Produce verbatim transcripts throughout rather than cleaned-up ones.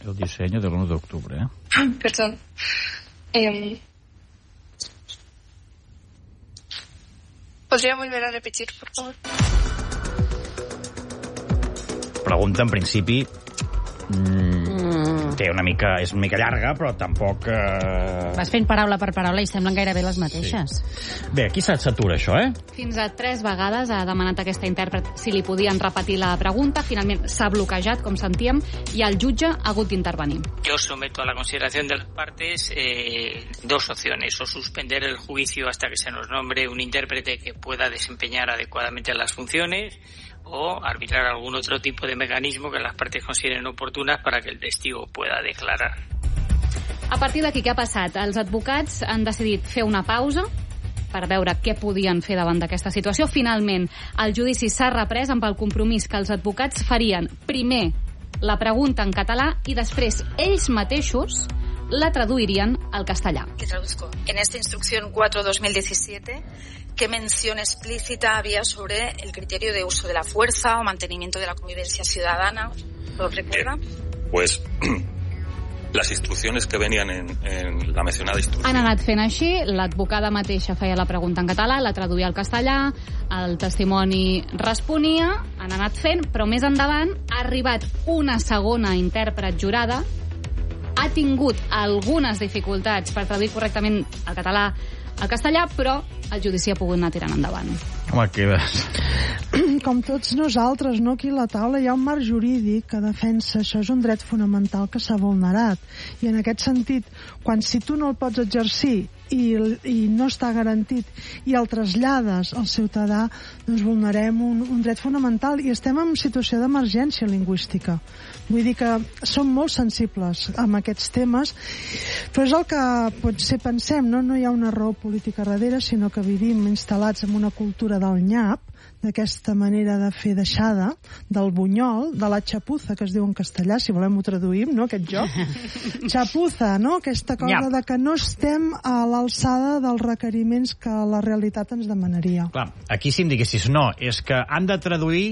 el diseño del uno de octubre, ¿eh? Perdón. Eh, ¿Podría volver a repetir, por favor? Pregunta, en principi, mm, té una mica, és una mica llarga, però tampoc... Eh... Vas fent paraula per paraula i semblen gairebé les mateixes. Sí. Bé, aquí s'atura això, eh? Fins a tres vegades ha demanat aquesta intèrpret si li podien repetir la pregunta. Finalment s'ha bloquejat, com sentíem, i el jutge ha hagut d'intervenir. Yo someto a la consideración de las partes eh, dos opciones, o suspender el juicio hasta que se nos nombre un intérprete que pueda desempeñar adecuadamente las funciones, o arbitrar algún otro tipo de mecanismo que las partes consideren oportunas para que el testigo pueda declarar. A partir d'aquí, què ha passat? Els advocats han decidit fer una pausa per veure què podien fer davant d'aquesta situació. Finalment, el judici s'ha reprès amb el compromís que els advocats farien primer la pregunta en català i després ells mateixos la traduirien al castellà. Que traduzco. En esta instrucción cuatro barra dos mil diecisiete, ¿qué mención explícita había sobre el criterio de uso de la fuerza o mantenimiento de la convivencia ciudadana? ¿Lo recuerda? Eh, pues las instrucciones que venían en, en la mencionada instrucción. Han anat fent així, l'advocada mateixa feia la pregunta en català, la traduïa al castellà, el testimoni responia, han anat fent, però més endavant ha arribat una segona intèrpret jurada, ha tingut algunes dificultats per traduir correctament el català al castellà, però el judici ha pogut anar tirant endavant. Home, quedes... Com tots nosaltres, no? Aquí a la taula hi ha un marc jurídic que defensa això, és un dret fonamental que s'ha vulnerat. I en aquest sentit, quan si tu no el pots exercir i, i no està garantit i el trasllades al ciutadà, doncs vulnerem un, un dret fonamental i estem en situació d'emergència lingüística. Vull dir que som molt sensibles amb aquests temes, però és el que potser pensem, no? No hi ha una raó política darrere, sinó que vivim instal·lats en una cultura del nyap, d'aquesta manera de fer deixada, del bunyol, de la xapuza, que es diu en castellà, si volem ho traduïm, no?, aquest joc. Xapuza, no?, aquesta cosa Nyap. De que no estem a l'alçada dels requeriments que la realitat ens demanaria. Clar, aquí si em diguessis, no, és que han de traduir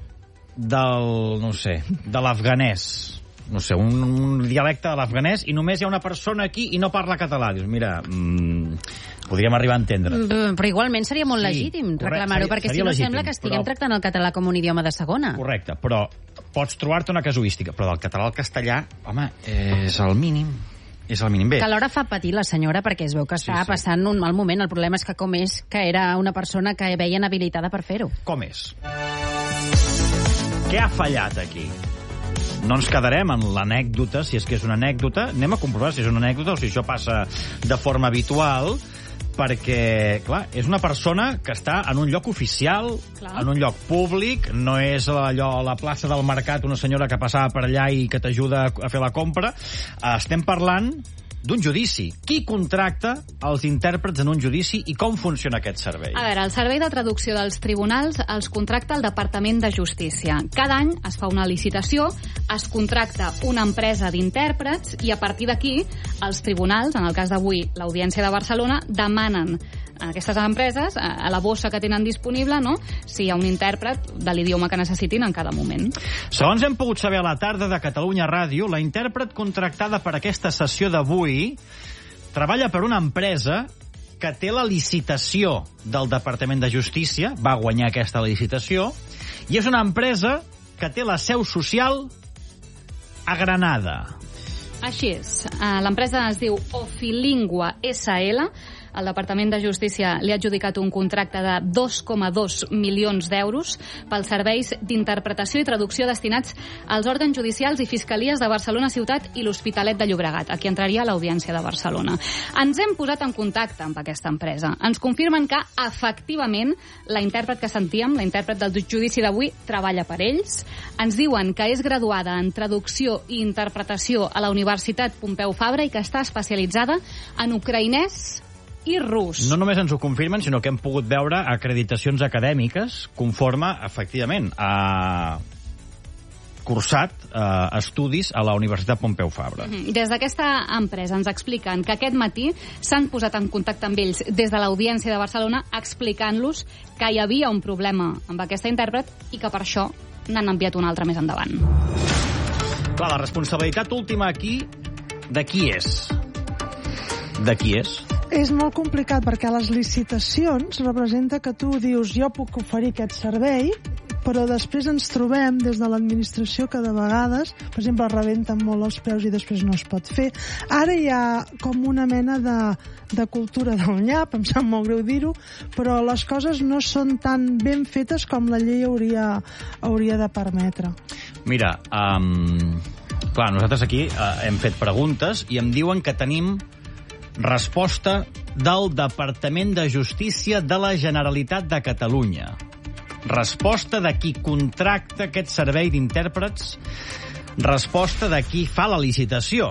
del, no sé, de l'afganès, no sé, un, un dialecte de l'afganès, i només hi ha una persona aquí i no parla català. Dius, mira, mmm, podríem arribar a entendre. Però igualment seria molt sí, legítim reclamar-ho, perquè si no legítim, sembla que estiguem però... tractant el català com un idioma de segona. Correcte, però pots trobar-te una casuística, però del català al castellà, home, és el mínim. És el mínim. Bé. Que alhora fa patir la senyora perquè es veu que està sí, sí. passant un mal moment. El problema és que com és que era una persona que veien habilitada per fer-ho. Com és? Què ha fallat aquí? No ens quedarem en l'anècdota, si és que és una anècdota. Anem a comprovar si és una anècdota o si això passa de forma habitual, perquè, clar, és una persona que està en un lloc oficial, clar. En un lloc públic, no és allò a la plaça del mercat una senyora que passava per allà i que t'ajuda a fer la compra. Estem parlant d'un judici. Qui contracta els intèrprets en un judici i com funciona aquest servei? A veure, el servei de traducció dels tribunals els contracta el Departament de Justícia. Cada any es fa una licitació, es contracta una empresa d'intèrprets i a partir d'aquí els tribunals, en el cas d'avui l'Audiència de Barcelona, demanen a aquestes empreses, a la bossa que tenen disponible, no?, si hi ha un intèrpret de l'idioma que necessitin en cada moment. Segons hem pogut saber a la tarda de Catalunya Ràdio, la intèrpret contractada per aquesta sessió d'avui treballa per una empresa que té la licitació del Departament de Justícia, va guanyar aquesta licitació, i és una empresa que té la seu social a Granada. Així és. L'empresa es diu Ofilingua S L. El Departament de Justícia li ha adjudicat un contracte de dos coma dos milions d'euros pels serveis d'interpretació i traducció destinats als òrgans judicials i fiscalies de Barcelona Ciutat i l'Hospitalet de Llobregat. Aquí entraria l'Audiència de Barcelona. Ens hem posat en contacte amb aquesta empresa. Ens confirmen que, efectivament, la intèrpret que sentíem, la intèrpret del judici d'avui, treballa per ells. Ens diuen que és graduada en traducció i interpretació a la Universitat Pompeu Fabra i que està especialitzada en ucraïnès i rus. No només ens ho confirmen, sinó que hem pogut veure acreditacions acadèmiques conforme, efectivament, a cursat eh, estudis a la Universitat Pompeu Fabra. Mm-hmm. Des d'aquesta empresa ens expliquen que aquest matí s'han posat en contacte amb ells des de l'Audiència de Barcelona explicant-los que hi havia un problema amb aquesta intèrpret i que per això n'han enviat un altre més endavant. Clar, la responsabilitat última aquí, de qui és? De qui és? És molt complicat perquè les licitacions representa que tu dius jo puc oferir aquest servei, però després ens trobem des de l'administració que de vegades, per exemple, rebenten molt els preus i després no es pot fer. Ara hi ha com una mena de, de cultura del nyap, em sap molt greu dir-ho, però les coses no són tan ben fetes com la llei hauria, hauria de permetre. Mira, um, clar, nosaltres aquí uh, hem fet preguntes i em diuen que tenim resposta del Departament de Justícia de la Generalitat de Catalunya. Resposta de qui contracta aquest servei d'intèrprets. Resposta de qui fa la licitació.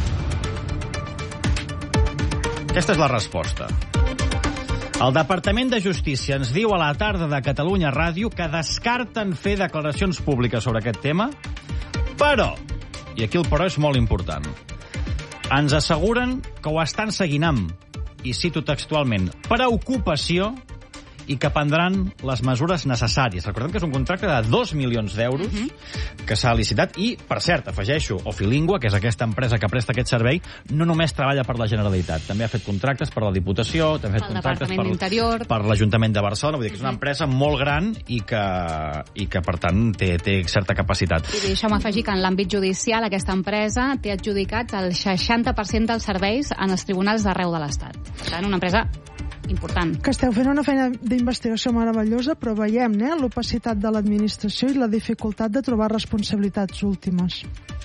Aquesta és la resposta. El Departament de Justícia ens diu a la tarda de Catalunya Ràdio que descarten fer declaracions públiques sobre aquest tema, però, i aquí el però és molt important, ens asseguren que ho estan seguint amb, i cito textualment, preocupació i que prendran les mesures necessàries. Recordem que és un contracte de dos milions d'euros uh-huh. que s'ha licitat i, per cert, afegeixo, Ofilingua, que és aquesta empresa que presta aquest servei, no només treballa per la Generalitat, també ha fet contractes per la Diputació, també ha fet el contractes per, per l'Ajuntament de Barcelona, vull dir que és una empresa molt gran i que, i que per tant, té, té certa capacitat. I deixa'm afegir que en l'àmbit judicial aquesta empresa té adjudicats el seixanta per cent dels serveis en els tribunals d'arreu de l'Estat. Per tant, una empresa important. Que esteu fent una feina d'investigació meravellosa, però veiem eh, l'opacitat de l'administració i la dificultat de trobar responsabilitats últimes.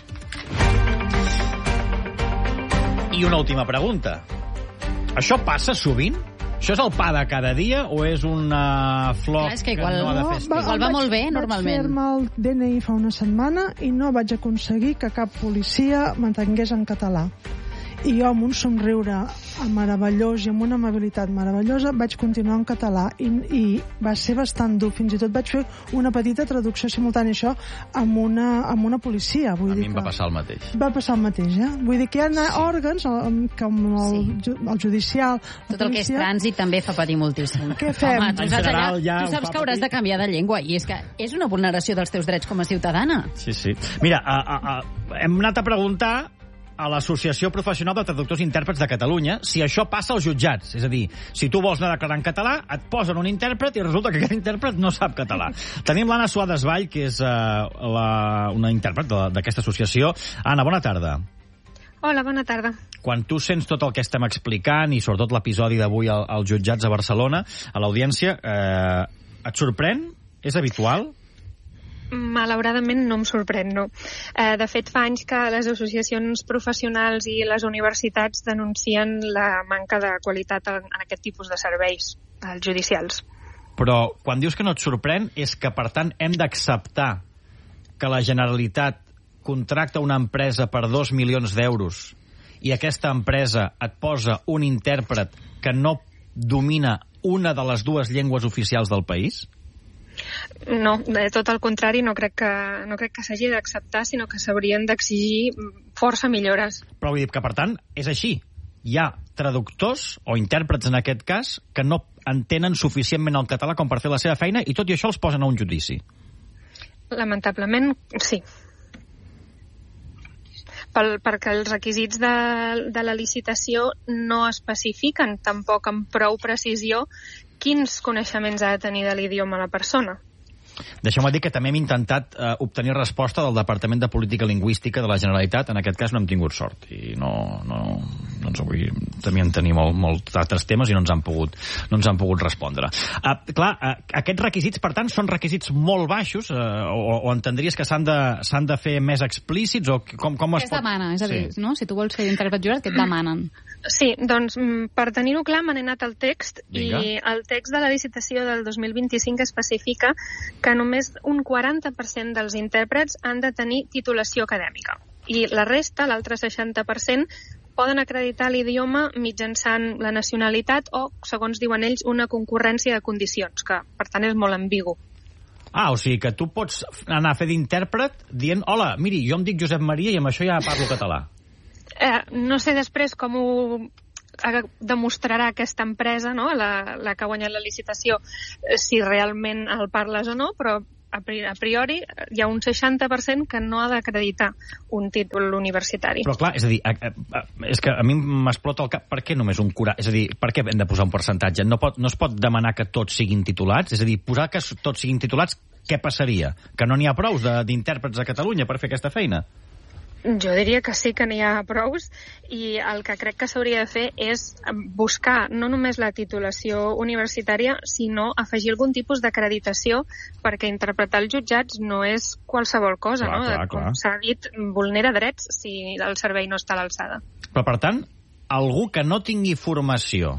I una última pregunta. Això passa sovint? Això és el pa de cada dia o és una flor Clar, és que, igual, que no ha de fer estiu? igual va molt bé, normalment. Vaig fer-me el D N I fa una setmana i no vaig aconseguir que cap policia m'entengués en català. I jo, amb un somriure meravellós i amb una amabilitat meravellosa, vaig continuar en català i, i va ser bastant dur. Fins i tot vaig fer una petita traducció simultània, això, amb una, amb una policia. Vull a dir mi em que va passar el mateix. Va passar el mateix, eh? Vull dir que hi ha òrgans, com el, Sí. el judicial, la Tot el que és policia. trànsit també fa patir moltíssim. Què fem? Home, tu En saps, general, allà, ja tu ho saps fa que hauràs patir. de canviar de llengua i és que és una vulneració dels teus drets com a ciutadana. Sí, sí. Mira, a, a, a, hem anat a preguntar a l'Associació Professional de Traductors i Intèrprets de Catalunya si això passa als jutjats. És a dir, si tu vols anar a declarar en català, et posen un intèrpret i resulta que aquest intèrpret no sap català. Tenim l'Anna Suades Vall, que és uh, la, una intèrpret d'aquesta associació. Anna, bona tarda. Hola, bona tarda. Quan tu sents tot el que estem explicant i sobretot l'episodi d'avui al, als jutjats a Barcelona, a l'audiència, eh, et sorprèn? És habitual? Malauradament no em sorprèn, no. Eh, de fet, fa anys que les associacions professionals i les universitats denuncien la manca de qualitat en, en aquest tipus de serveis als judicials. Però quan dius que no et sorprèn és que, per tant, hem d'acceptar que la Generalitat contracta una empresa per dos milions d'euros i aquesta empresa et posa un intèrpret que no domina una de les dues llengües oficials del país? No, de tot el contrari, no crec que, no crec que s'hagi d'acceptar, sinó que s'haurien d'exigir força millores. Però vull dir que, per tant, és així. Hi ha traductors, o intèrprets en aquest cas, que no entenen suficientment el català com per fer la seva feina i tot i això els posen a un judici. Lamentablement, sí. Pel, perquè els requisits de, de la licitació no especifiquen tampoc amb prou precisió quins coneixements ha de tenir de l'idioma la persona. Deixeu-me dir que també hem intentat eh, obtenir resposta del Departament de Política Lingüística de la Generalitat. En aquest cas no hem tingut sort i no, no, no ens avui també en tenim molt, molts altres temes i no ens han pogut, no ens han pogut respondre. Uh, clar, uh, aquests requisits, per tant, són requisits molt baixos uh, o, o entendries que s'han de, s'han de fer més explícits o com, com es Què es pot... demana? És a dir, Sí. no? Si tu vols fer intèrpret jurat, què et demanen? Sí, doncs per tenir-ho clar m'he anat al text. Vinga. I el text de la licitació del dos mil vint-i-cinc especifica que només un quaranta per cent dels intèrprets han de tenir titulació acadèmica i la resta, l'altre seixanta per cent, poden acreditar l'idioma mitjançant la nacionalitat o, segons diuen ells, una concurrència de condicions, que per tant és molt ambigu. Ah, o sigui que tu pots anar a fer d'intèrpret dient, hola, miri, jo em dic Josep Maria i amb això ja parlo català. Eh, no sé després com ho demostrarà aquesta empresa, no? la, la que ha guanyat la licitació, si realment el parles o no, però a priori hi ha un seixanta per cent que no ha d'acreditar un títol universitari. Però clar, és a dir, a, a, a, és que a mi m'explota el cap, per què només un quaranta? És a dir, per què hem de posar un percentatge? No, pot, no es pot demanar que tots siguin titulats? És a dir, posar que tots siguin titulats, què passaria? Que no n'hi ha prous d'intèrprets a Catalunya per fer aquesta feina? Jo diria que sí que n'hi ha prous, i el que crec que s'hauria de fer és buscar no només la titulació universitària, sinó afegir algun tipus d'acreditació, perquè interpretar els jutjats no és qualsevol cosa, clar, no? Clar, com s'ha dit, vulnera drets si el servei no està a l'alçada. Però, per tant, algú que no tingui formació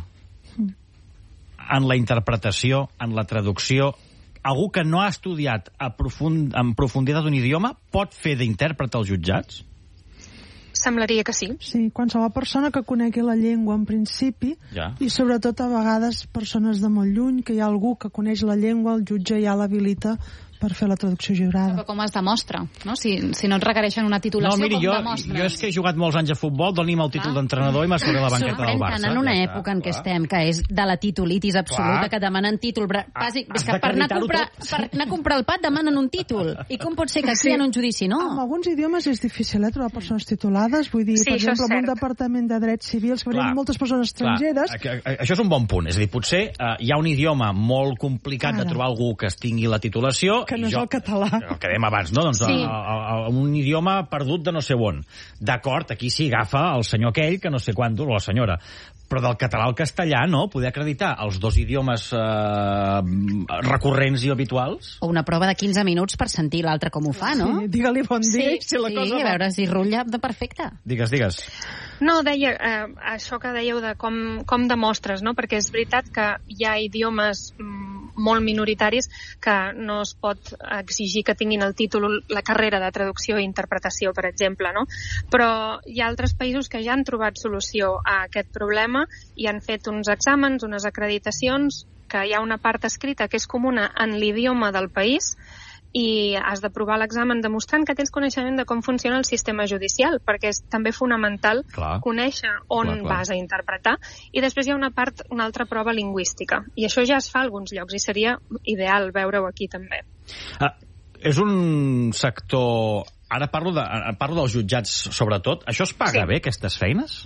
en la interpretació, en la traducció, algú que no ha estudiat a profund, en profunditat un idioma, pot fer d'intèrpret als jutjats? Semblaria que sí. Sí, qualsevol persona que conegui la llengua en principi, ja. I sobretot a vegades persones de molt lluny, que hi ha algú que coneix la llengua, el jutge ja l'habilita per fer la traducció jurada. Però com es demostra? No? Si, si no et requereixen una titulació, no, miri, com jo, demostres? Jo és que he jugat molts anys a futbol, doni'm el títol d'entrenador i m'assuré la banqueta del Barça. En una època en què estem, que és de la titulitis absoluta, clar. Que demanen títol bàsic. És que per anar, a comprar, per anar a comprar el pat demanen un títol. I com pot ser que aquí sí. Hi ha un judici, no? En alguns idiomes és difícil, eh, trobar persones titulades. Vull dir, sí, per exemple, en un departament de drets civils, que venien moltes persones estrangeres... Clar. Això és un bon punt. És a dir, potser uh, hi ha un idioma molt complicat Ara. de trobar algú que es tingui la titulació... Que no és jo... el català. El que dèiem abans, no? Doncs sí. a, a, a un idioma perdut de no sé on. D'acord, aquí s'hi agafa el senyor aquell, que no sé quant, o la senyora. Però del català al castellà, no? Poder acreditar els dos idiomes eh, recurrents i habituals? O una prova de quinze minuts per sentir l'altre com ho fa, no? Sí, digue-li bon dia, sí, si la sí, cosa va. A veure si rutlla de perfecte. Digues, digues. No, deia, eh, això que dèieu de com, com demostres, no? Perquè és veritat que hi ha idiomes mm, molt minoritaris que no es pot exigir que tinguin el títol, la carrera de traducció i interpretació, per exemple, no? Però hi ha altres països que ja han trobat solució a aquest problema i han fet uns exàmens, unes acreditacions, que hi ha una part escrita que és comuna en l'idioma del país, i has de provar l'examen demostrant que tens coneixement de com funciona el sistema judicial, perquè és també fonamental clar. conèixer on clar, clar. vas a interpretar, i després hi ha una part, una altra prova lingüística, i això ja es fa a alguns llocs, i seria ideal veure-ho aquí també. Ah, és un sector... Ara parlo, de, parlo dels jutjats, sobretot. Això es paga sí. bé, aquestes feines?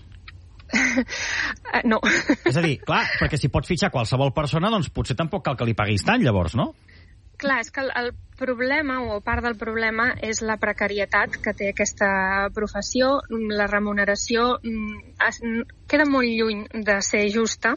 uh, no. És a dir, clar, perquè si pots fitxar qualsevol persona, doncs potser tampoc cal que li paguis tant, llavors, no? Clar, és que el, el problema, o part del problema, és la precarietat que té aquesta professió. La remuneració es, queda molt lluny de ser justa,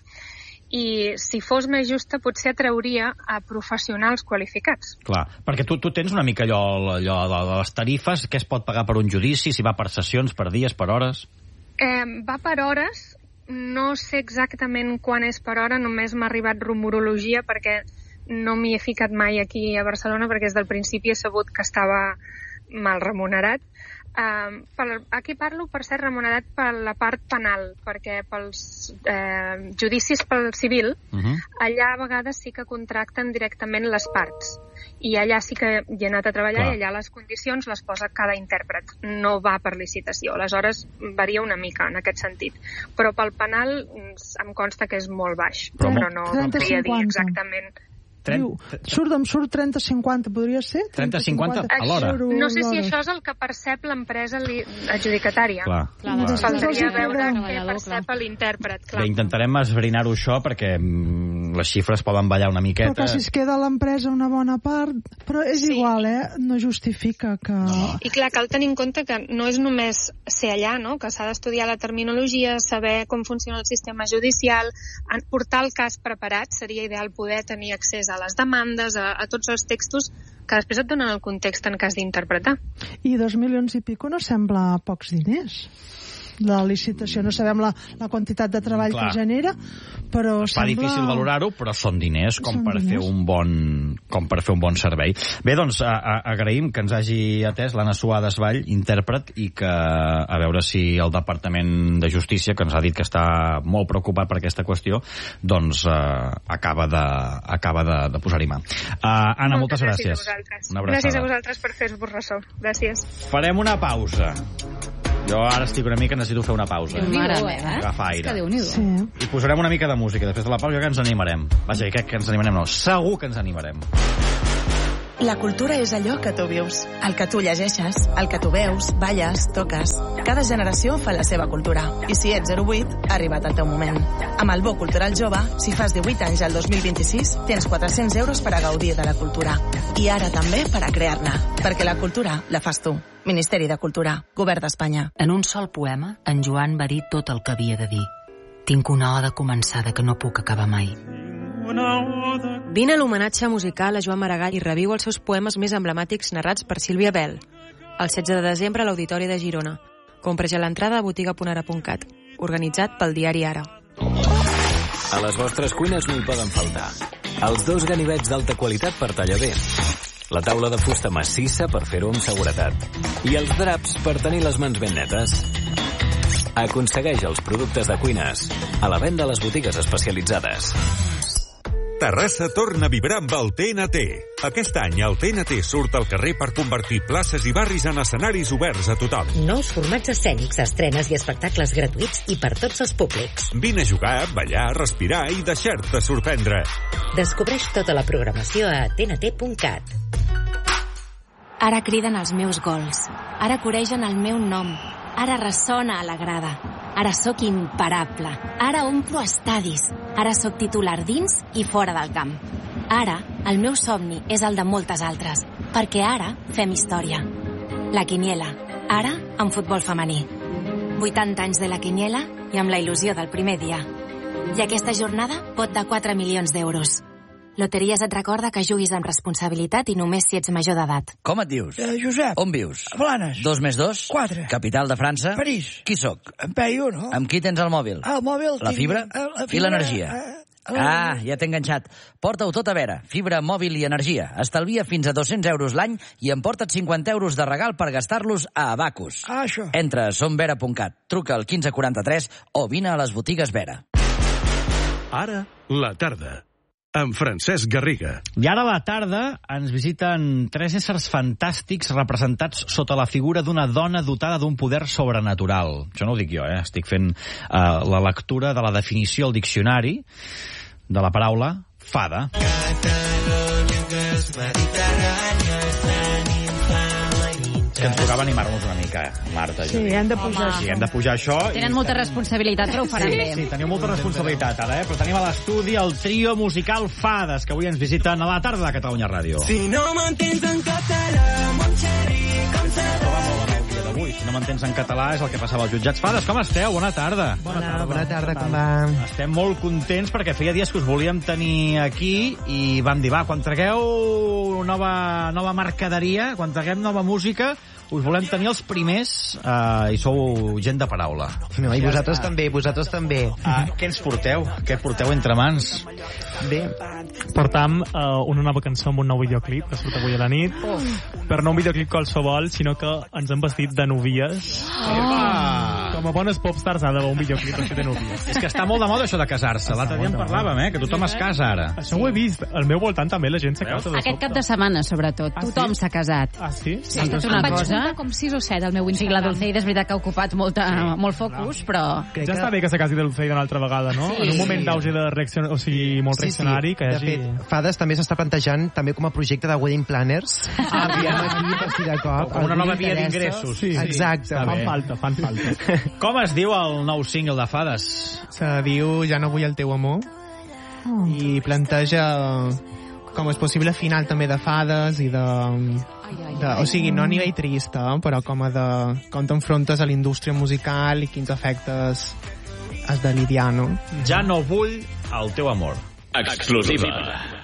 i si fos més justa potser atrauria a professionals qualificats. Clar, perquè tu, tu tens una mica allò, allò de les tarifes, què es pot pagar per un judici, si va per sessions, per dies, per hores? Eh, va per hores, no sé exactament quan és per hora, només m'ha arribat rumorologia perquè no m'hi he ficat mai aquí a Barcelona, perquè des del principi he sabut que estava mal remunerat. Uh, per, aquí parlo, per ser remunerat per la part penal, perquè pels eh, judicis pel civil, uh-huh. allà a vegades sí que contracten directament les parts, i allà sí que hi he anat a treballar. Clar. I allà les condicions les posa cada intèrpret, no va per licitació, aleshores varia una mica en aquest sentit, però pel penal em consta que és molt baix, però, però no podria dir exactament. Diu, surt, em surt trenta cinquanta, podria ser? trenta cinquanta a l'hora? No sé si això és el que percep l'empresa adjudicatària. Clar. Clar, clar. Faltaria veure què percep l'intèrpret. Bé, intentarem esbrinar-ho això, perquè mm, les xifres poden ballar una miqueta. Però que si es queda l'empresa una bona part, però és sí. igual, eh? No justifica que... No. I clar, cal tenir en compte que no és només ser allà, no? Que s'ha d'estudiar la terminologia, saber com funciona el sistema judicial, portar el cas preparat, seria ideal poder tenir accés a les demandes, a, a tots els textos que després et donen el context en cas d'interpretar. I dos milions i pico no sembla pocs diners. La licitació, no sabem la, la quantitat de treball Clar. que genera, però es fa sembla... difícil valorar-ho, però són diners com són per diners. fer un bon com per fer un bon servei. Bé, doncs a, a, agraïm que ens hagi atès l'Anna Suades Vall, intèrpret, i que a veure si el Departament de Justícia, que ens ha dit que està molt preocupat per aquesta qüestió, doncs uh, acaba de, acaba de, de posar-hi mà. Uh, Anna, moltes, moltes gràcies. gràcies. A gràcies a vosaltres per fer-vos ressò. Gràcies. Farem una pausa. Jo ara estic una mica, necessito fer una pausa. Déu-n'hi-do, eh? Agafar aire. Sí. I posarem una mica de música. Després de la pausa que ens animarem. Vaja, crec que ens animarem, no. Segur que ens animarem. La cultura és allò que tu vius, el que tu llegeixes, el que tu veus, balles, toques. Cada generació fa la seva cultura. I si ets zero vuit, ha arribat el teu moment. Amb el Bo Cultural Jove, si fas divuit anys al dos mil vint-i-sis, tens quatre-cents euros per a gaudir de la cultura. I ara també per a crear-ne. Perquè la cultura la fas tu. Ministeri de Cultura, Govern d'Espanya. En un sol poema, en Joan va dir tot el que havia de dir. Tinc una oda començada que no puc acabar mai. Vine a l'homenatge musical a Joan Maragall i reviu els seus poemes més emblemàtics narrats per Sílvia Bel. El setze de desembre a l'Auditori de Girona. Compra ja l'entrada a botiga punt ara punt cat. Organitzat pel diari Ara. A les vostres cuines no hi poden faltar els dos ganivets d'alta qualitat per tallar bé, la taula de fusta massissa per fer-ho amb seguretat i els draps per tenir les mans ben netes. Aconsegueix els productes de cuines a la venda a les botigues especialitzades. Terrassa torna a vibrar amb el T N T. Aquest any el T N T surt al carrer per convertir places i barris en escenaris oberts a tothom. Nous formats escènics, estrenes i espectacles gratuïts i per tots els públics. Vine a jugar, ballar, respirar i deixar-te sorprendre. Descobreix tota la programació a t n t punt cat. Ara criden els meus gols. Ara coregen el meu nom. Ara ressona a la grada. Ara sóc imparable. Ara omplo estadis. Ara sóc titular dins i fora del camp. Ara, el meu somni és el de moltes altres, perquè ara fem història. La Quiniela, ara en futbol femení. vuitanta anys de la Quiniela i amb la il·lusió del primer dia. I aquesta jornada pot de quatre milions d'euros. Loteries et recorda que juguis amb responsabilitat i només si ets major d'edat. Com et dius? Eh, Josep. On vius? A Blanes. Dos més dos? Quatre. Capital de França? París. Qui sóc? En Peyu, no? Amb qui tens el mòbil? El mòbil... La tinc... fibra? La I l'energia? Eh, ah, ja t'he enganxat. Porta-ho tot a Vera. Fibra, mòbil i energia. Estalvia fins a dos-cents euros l'any i emporta't cinquanta euros de regal per gastar-los a Abacus. Ah, això. Entra a somvera punt cat, truca al quinze quaranta-tres o vine a les botigues Vera. Ara, la tarda. Amb Francesc Garriga. I ara a la tarda ens visiten tres éssers fantàstics representats sota la figura d'una dona dotada d'un poder sobrenatural. Això no ho dic jo, eh? Estic fent uh, la lectura de la definició al diccionari de la paraula fada. Que ens tocava animar-nos una mica, Marta. Sí, hem de pujar sí, hem de pujar això. Tenen i... molta responsabilitat, però ho faran sí, bé. Sí, teniu molta responsabilitat ara, eh? Però tenim a l'estudi el trio musical Fades, que avui ens visiten a la tarda de Catalunya Ràdio. Si no m'entens en català, mon xeri, com serà? Avui, si no m'entens en català, és el que passava als jutjats. Fades, com esteu? Bona tarda. Bona tarda, bona tarda, com va? Estem molt contents perquè feia dies que us volíem tenir aquí i vam dir, va, quan tragueu nova, nova mercaderia, quan traguem nova música, us volem tenir els primers uh, i sou gent de paraula. No, i vosaltres també, vosaltres també. Uh, què ens porteu? Què porteu entre mans? Bé. Portam uh, una nova cançó amb un nou videoclip que surt avui a la nit. Oh. Però no un videoclip qualsevol, sinó que ens hem vestit de novies. Oh. Com a bones popstars ha d'haver un videoclip així de novies. És que està molt de moda això de casar-se. L'altre dia en parlàvem, eh? Que tothom es casa ara. Això ho he vist. Al meu voltant també la gent s'ha casat. Aquest cap de setmana, sobretot. Ah, tothom s'ha sí? casat. Ah, sí? Sí, ha estat una cosa... com sis o set al meu Instagram. O sigui, la Dulceida és veritat que ha ocupat molta, sí, molt focus, però... Crec ja que... està bé que se casi Dulceida una altra vegada, no? Sí. En un moment d'auge de reacció, o sigui, molt sí, reaccionari, sí. Que hi hagi... De fet, Fades també s'està plantejant també com a projecte de wedding planners. Enviem aquí per si de cop. Com una nova via d'ingressos. Sí, exacte. Fan falta, fan falta. Com es diu el nou single de Fades? Se diu Ja no vull el teu amor. Oh. I planteja com és possible final també de Fades i de... De, o sigui, no a nivell trista, però com a de com t'enfrontes a la indústria musical i quins efectes has de lidiar, no? Ja no vull el teu amor. Exclusiva.